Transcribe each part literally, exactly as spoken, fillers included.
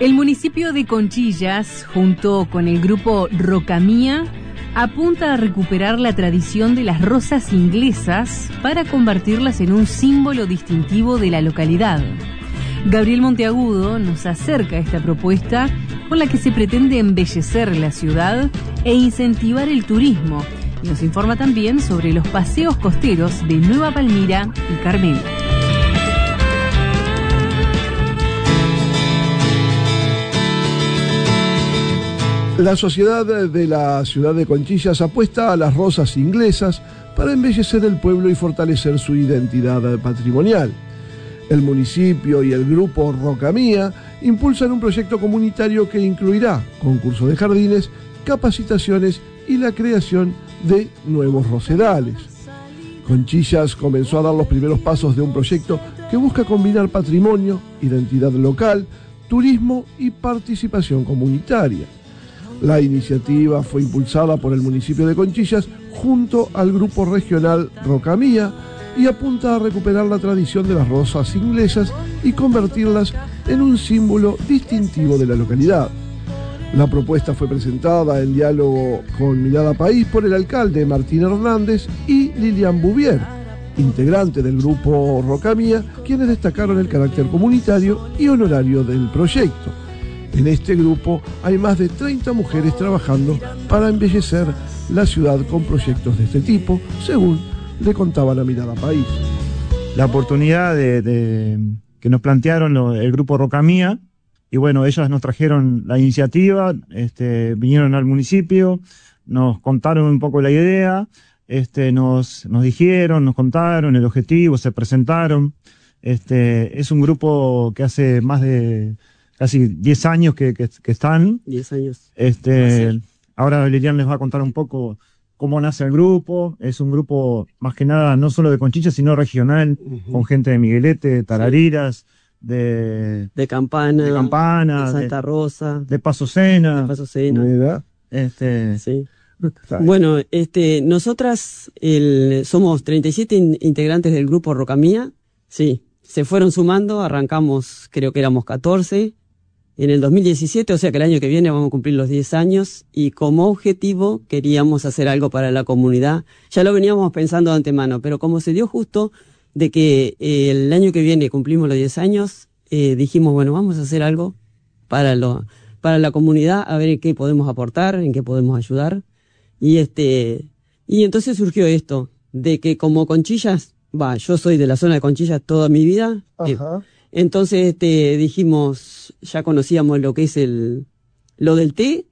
El municipio de Conchillas, junto con el grupo Rocamía, apunta a recuperar la tradición de las rosas inglesas para convertirlas en un símbolo distintivo de la localidad. Gabriel Monteagudo nos acerca a esta propuesta con la que se pretende embellecer la ciudad e incentivar el turismo, y nos informa también sobre los paseos costeros de Nueva Palmira y Carmelo. La sociedad de la ciudad de Conchillas apuesta a las rosas inglesas para embellecer el pueblo y fortalecer su identidad patrimonial. El municipio y el grupo Rocamía impulsan un proyecto comunitario que incluirá concurso de jardines, capacitaciones y la creación de nuevos rosedales. Conchillas comenzó a dar los primeros pasos de un proyecto que busca combinar patrimonio, identidad local, turismo y participación comunitaria. La iniciativa fue impulsada por el municipio de Conchillas junto al grupo regional Rocamía y apunta a recuperar la tradición de las rosas inglesas y convertirlas en un símbolo distintivo de la localidad. La propuesta fue presentada en diálogo con Mirada País por el alcalde Martín Hernández y Lilian Bouvier, integrante del grupo Rocamía, quienes destacaron el carácter comunitario y honorario del proyecto. En este grupo hay más de treinta mujeres trabajando para embellecer la ciudad con proyectos de este tipo, según le contaba la Mirada País. La oportunidad de, de que nos plantearon lo, el grupo Rocamía, y bueno, ellas nos trajeron la iniciativa, este, vinieron al municipio, nos contaron un poco la idea, este, nos, nos dijeron, nos contaron el objetivo, se presentaron. Este, es un grupo que hace más de casi diez años que, que, que están. diez años. Este, ahora Lilian les va a contar un poco cómo nace el grupo. Es un grupo más que nada no solo de Conchillas, sino regional, uh-huh. con gente de Miguelete, de Tarariras, sí. de, de Campana, de Campana, de Santa de, Rosa, de Paso Sena. De Paso Sena. Este, sí. Bueno, este, nosotras el, somos treinta y siete in, integrantes del grupo Rocamía. Sí, se fueron sumando, arrancamos, creo que éramos catorce. En el dos mil diecisiete, o sea que el año que viene vamos a cumplir los diez años, y como objetivo queríamos hacer algo para la comunidad. Ya lo veníamos pensando de antemano, pero como se dio justo de que eh, el año que viene cumplimos los diez años, eh, dijimos, bueno, vamos a hacer algo para, lo, para la comunidad, a ver en qué podemos aportar, en qué podemos ayudar. Y este y entonces surgió esto, de que como Conchillas, va, yo soy de la zona de Conchillas toda mi vida. Ajá. Eh, Entonces este, dijimos, ya conocíamos lo que es el lo del té,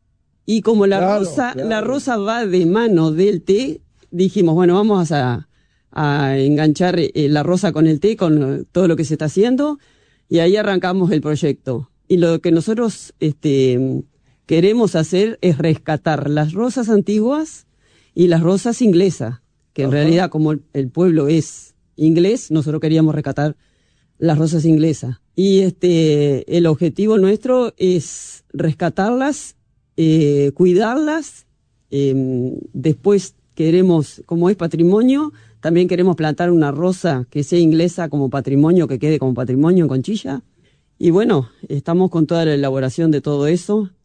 y como la claro, rosa claro. la rosa va de mano del té, dijimos, bueno, vamos a, a enganchar eh, la rosa con el té, con todo lo que se está haciendo, y ahí arrancamos el proyecto. Y lo que nosotros este, queremos hacer es rescatar las rosas antiguas y las rosas inglesas, que en Ajá. realidad como el pueblo es inglés, nosotros queríamos rescatar las rosas inglesas. Y este el objetivo nuestro es rescatarlas, eh, cuidarlas. Eh, después queremos, como es patrimonio, también queremos plantar una rosa que sea inglesa como patrimonio, que quede como patrimonio en Conchilla. Y bueno, estamos con toda la elaboración de todo eso.